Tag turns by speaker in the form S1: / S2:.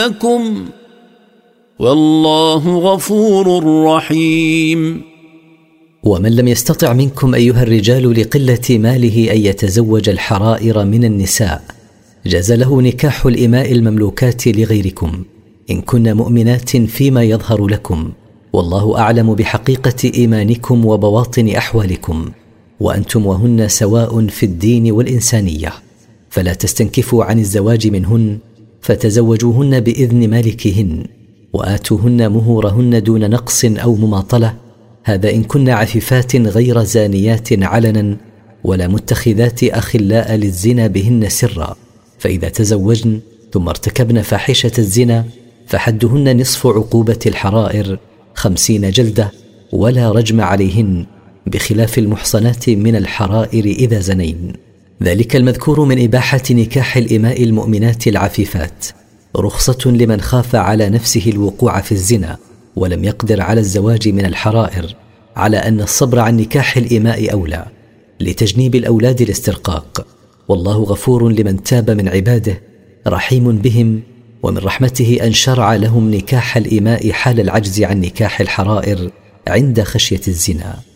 S1: لكم والله غفور رحيم.
S2: ومن لم يستطع منكم أيها الرجال لقلة ماله أن يتزوج الحرائر من النساء جاز له نكاح الإماء المملوكات لغيركم إن كن مؤمنات فيما يظهر لكم، والله أعلم بحقيقة إيمانكم وبواطن أحوالكم، وأنتم وهن سواء في الدين والإنسانية، فلا تستنكفوا عن الزواج منهن، فتزوجوهن بإذن مالكهن، وآتوهن مهورهن دون نقص أو مماطلة، هذا إن كن عفيفات غير زانيات علنا ولا متخذات أخلاء للزنا بهن سرا. فإذا تزوجن ثم ارتكبن فاحشة الزنا فحدهن نصف عقوبة الحرائر 50 جلدة ولا رجم عليهن، بخلاف المحصنات من الحرائر إذا زنين. ذلك المذكور من إباحة نكاح الإماء المؤمنات العفيفات رخصة لمن خاف على نفسه الوقوع في الزنا ولم يقدر على الزواج من الحرائر، على أن الصبر عن نكاح الإماء أولى لتجنيب الأولاد الاسترقاق، والله غفور لمن تاب من عباده رحيم بهم، ومن رحمته أن شرع لهم نكاح الإماء حال العجز عن نكاح الحرائر عند خشية الزنا.